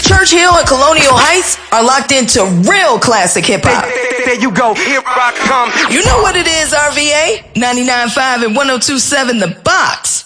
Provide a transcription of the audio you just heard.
Church Hill and Colonial Heights are locked into real classic hip-hop. There you go, here I come. You know what it is, RVA? 99.5 and 102.7 The Box.